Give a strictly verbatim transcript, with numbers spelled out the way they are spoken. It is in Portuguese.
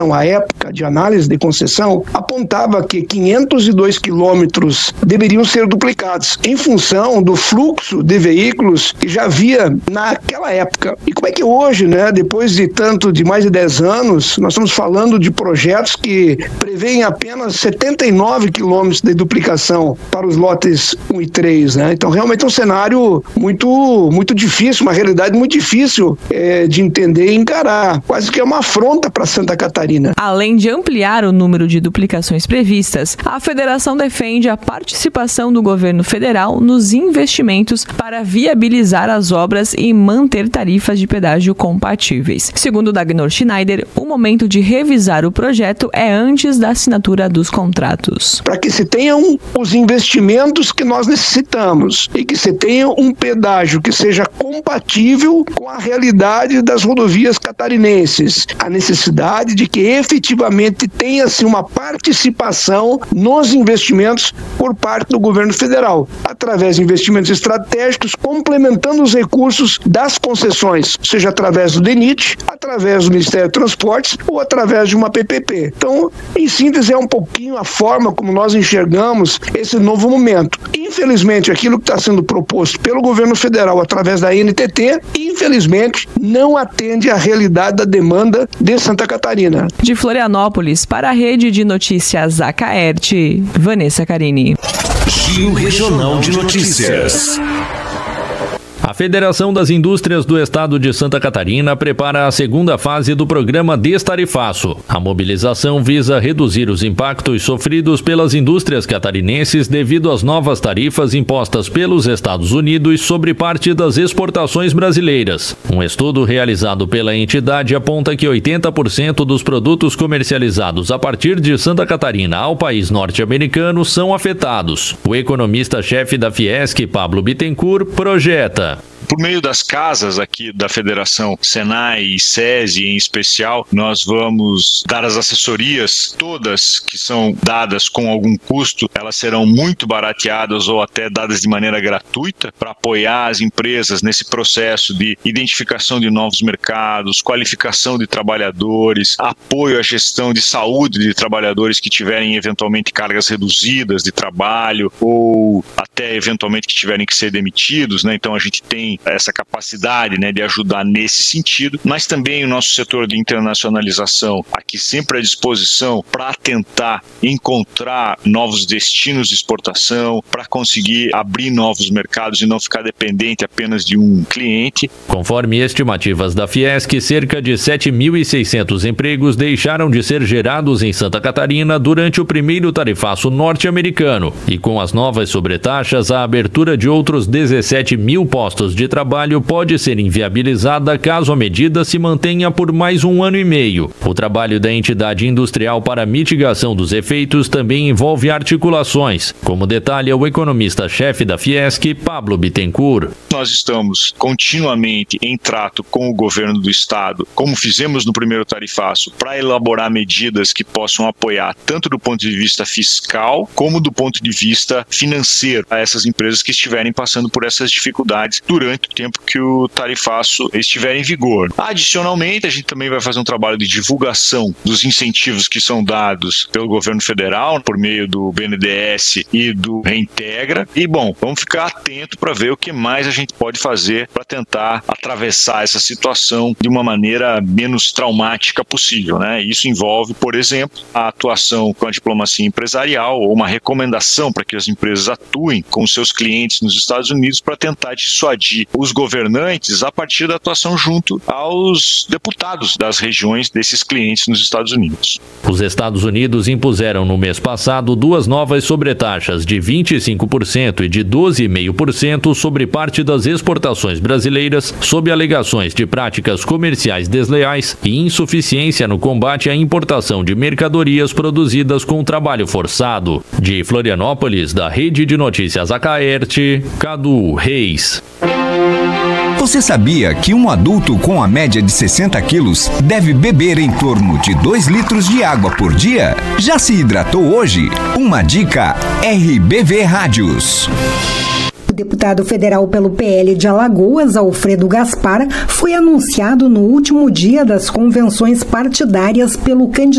à época de análise de concessão, apontava que quinhentos e dois quilômetros deveriam ser duplicados em função do fluxo de veículos que já havia naquela época. E como é que hoje, né, depois de tanto de mais de dez anos, nós estamos falando de projetos que prevêem apenas setenta e nove quilômetros de duplicação para os lotes um e três, né? Então realmente é um cenário muito, muito difícil, uma realidade muito difícil é, de entender e encarar. Quase que é uma afronta para Santa Catarina. Além de ampliar o número de duplicações previstas, a federação defende a participação do governo federal nos investimentos para viabilizar as obras e manter tarifas de pedágio compatíveis. Segundo Dagnor Schneider, o momento de revisar o projeto é antes da assinatura dos contratos. Para que se tenham os investimentos que nós necessitamos e que se tenha um pedágio que seja compatível com a realidade das rodovias catarinenses, a necessidade de que efetivamente tenha-se uma participação nos investimentos por parte do governo federal, através de investimentos estratégicos, complementando os recursos das concessões, seja através do DENIT, através do Ministério do Transportes ou através de uma P P P. Então, em síntese, é um pouquinho a forma como nós enxergamos esse novo momento. Infelizmente, aquilo que está sendo proposto pelo governo federal através da N T T, infelizmente, não atende à realidade da demanda de Santa Catarina. De Florianópolis, para a Rede de Notícias Acaerte, Vanessa Carini. Giro Regional de Notícias. A Federação das Indústrias do Estado de Santa Catarina prepara a segunda fase do programa Destarifaço. A mobilização visa reduzir os impactos sofridos pelas indústrias catarinenses devido às novas tarifas impostas pelos Estados Unidos sobre parte das exportações brasileiras. Um estudo realizado pela entidade aponta que oitenta por cento dos produtos comercializados a partir de Santa Catarina ao país norte-americano são afetados. O economista-chefe da Fiesc, Pablo Bittencourt, projeta. Por meio das casas aqui da Federação, Senai e SESI em especial, nós vamos dar as assessorias, todas que são dadas com algum custo, elas serão muito barateadas ou até dadas de maneira gratuita para apoiar as empresas nesse processo de identificação de novos mercados, qualificação de trabalhadores, apoio à gestão de saúde de trabalhadores que tiverem eventualmente cargas reduzidas de trabalho ou até eventualmente que tiverem que ser demitidos, né? Então a gente tem essa capacidade, né, de ajudar nesse sentido, mas também o nosso setor de internacionalização aqui sempre à disposição para tentar encontrar novos destinos de exportação, para conseguir abrir novos mercados e não ficar dependente apenas de um cliente. Conforme estimativas da Fiesc, cerca de sete mil e seiscentos empregos deixaram de ser gerados em Santa Catarina durante o primeiro tarifaço norte-americano e com as novas sobretaxas, a abertura de outros dezessete mil postos de trabalho pode ser inviabilizada caso a medida se mantenha por mais um ano e meio. O trabalho da entidade industrial para mitigação dos efeitos também envolve articulações, como detalha o economista-chefe da Fiesc, Pablo Bittencourt. Nós estamos continuamente em trato com o governo do estado, como fizemos no primeiro tarifaço, para elaborar medidas que possam apoiar tanto do ponto de vista fiscal, como do ponto de vista financeiro a essas empresas que estiverem passando por essas dificuldades durante o tempo que o tarifaço estiver em vigor. Adicionalmente, a gente também vai fazer um trabalho de divulgação dos incentivos que são dados pelo governo federal, por meio do B N D E S e do Reintegra. E, bom, vamos ficar atento para ver o que mais a gente pode fazer para tentar atravessar essa situação de uma maneira menos traumática possível, né? Isso envolve, por exemplo, a atuação com a diplomacia empresarial ou uma recomendação para que as empresas atuem com seus clientes nos Estados Unidos para tentar dissuadir os governantes a partir da atuação junto aos deputados das regiões desses clientes nos Estados Unidos. Os Estados Unidos impuseram no mês passado duas novas sobretaxas de vinte e cinco por cento e de doze vírgula cinco por cento sobre parte das exportações brasileiras, sob alegações de práticas comerciais desleais e insuficiência no combate à importação de mercadorias produzidas com trabalho forçado. De Florianópolis, da Rede de Notícias Acaerte, Cadu Reis. Você sabia que um adulto com a média de sessenta quilos deve beber em torno de dois litros de água por dia? Já se hidratou hoje? Uma dica R B V Rádios. O deputado federal pelo P L de Alagoas, Alfredo Gaspar, foi anunciado no último dia das convenções partidárias pelo candidato